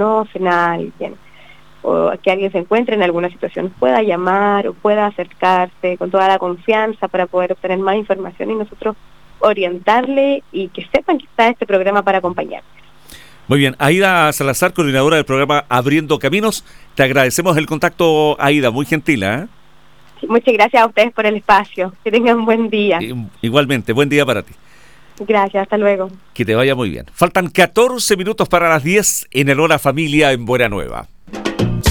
conocen a alguien, o que alguien se encuentre en alguna situación, pueda llamar o pueda acercarse con toda la confianza para poder obtener más información y nosotros orientarle y que sepan que está este programa para acompañar. Muy bien, Aida Salazar, coordinadora del programa Abriendo Caminos, te agradecemos el contacto, Aida, muy gentil, ¿eh? Muchas gracias a ustedes por el espacio. Que tengan un buen día. Igualmente, buen día para ti. Gracias, hasta luego. Que te vaya muy bien. Faltan 14 minutos para las 10 en el Hora Familia en Buena Nueva.